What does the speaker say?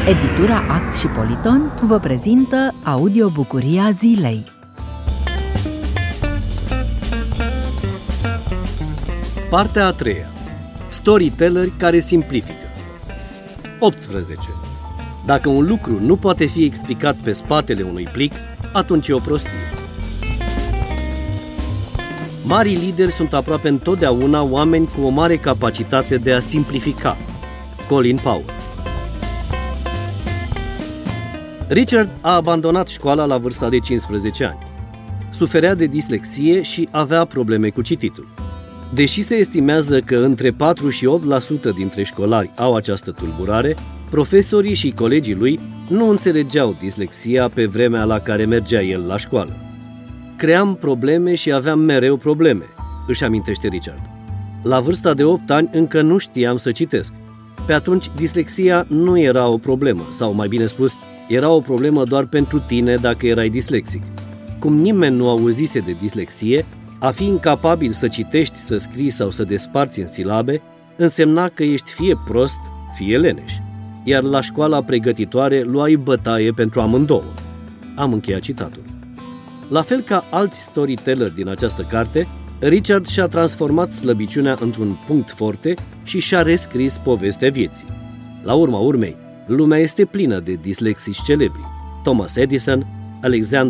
Editura Act și Politon vă prezintă audiobucuria zilei. Partea a treia. Storytelleri care simplifică. 18. Dacă un lucru nu poate fi explicat pe spatele unui plic, atunci e o prostie. Marii lideri sunt aproape întotdeauna oameni cu o mare capacitate de a simplifica. Colin Powell. Richard a abandonat școala la vârsta de 15 ani. Suferea de dislexie și avea probleme cu cititul. Deși se estimează că între 4 și 8% dintre școlari au această tulburare, profesorii și colegii lui nu înțelegeau dislexia pe vremea la care mergea el la școală. Cream probleme și aveam mereu probleme, își amintește Richard. La vârsta de 8 ani încă nu știam să citesc. Pe atunci, dislexia nu era o problemă, sau mai bine spus, era o problemă doar pentru tine dacă erai dislexic. Cum nimeni nu auzise de dislexie, a fi incapabil să citești, să scrii sau să desparți în silabe însemna că ești fie prost, fie leneș. Iar la școala pregătitoare luai bătaie pentru amândouă. Am încheiat citatul. La fel ca alți storytelleri din această carte, Richard și-a transformat slăbiciunea într-un punct forte și și-a rescris povestea vieții. La urma urmei, lumea este plină de dislexici celebri: Thomas Edison, Alexander